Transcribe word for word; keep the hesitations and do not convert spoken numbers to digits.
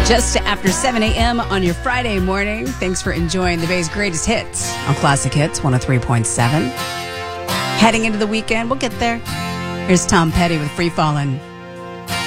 Just after seven a.m. on your Friday morning. Thanks for enjoying the Bay's greatest hits on Classic Hits one oh three point seven. Heading into the weekend, we'll get there. Here's Tom Petty with Free Fallin'.